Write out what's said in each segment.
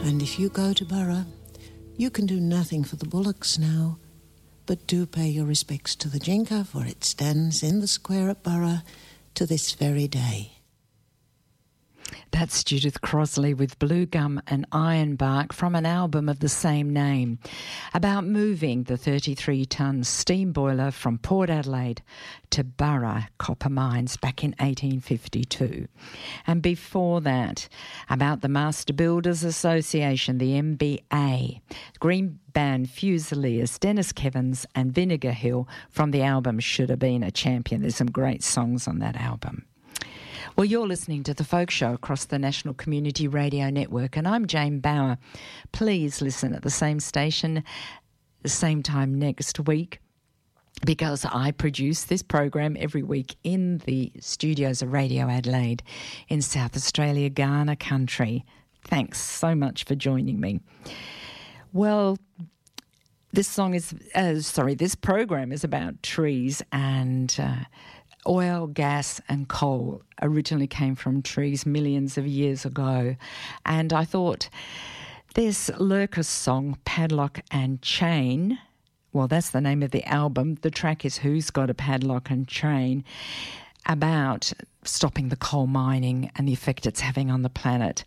And if you go to Burra, you can do nothing for the bullocks now, but do pay your respects to the Jinka, for it stands in the square at Burra to this very day. That's Judith Crosley with Blue Gum and Ironbark from an album of the same name about moving the 33-ton steam boiler from Port Adelaide to Burra copper mines back in 1852. And before that, about the Master Builders Association, the MBA, Green Band Fusiliers, Dennis Kevins and Vinegar Hill from the album Should Have Been a Champion. There's some great songs on that album. Well, you're listening to The Folk Show across the National Community Radio Network, and I'm Jane Bauer. Please listen at the same station, the same time next week, because I produce this program every week in the studios of Radio Adelaide in South Australia, Ghana country. Thanks so much for joining me. Well, this program is about trees and oil, gas and coal originally came from trees millions of years ago. And I thought this Lurker's song, Padlock and Chain, well, that's the name of the album. The track is Who's Got a Padlock and Chain, about stopping the coal mining and the effect it's having on the planet.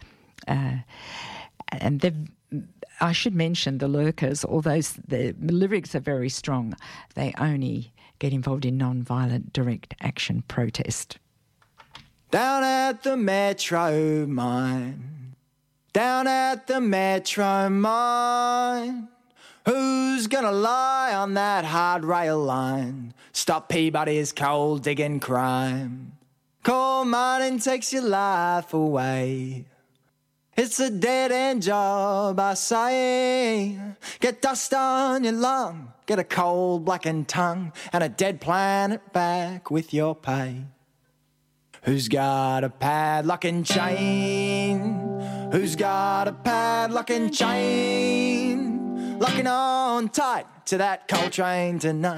And I should mention the Lurkers, although the lyrics are very strong, they only get involved in non-violent direct action protest. Down at the Metro Mine, down at the Metro Mine, who's gonna lie on that hard rail line? Stop Peabody's coal digging crime. Coal mining takes your life away. It's a dead-end job, I say. Get dust on your lung, get a cold blackened tongue, and a dead planet back with your pay. Who's got a padlock and chain? Who's got a padlock and chain? Locking on tight to that coal train tonight.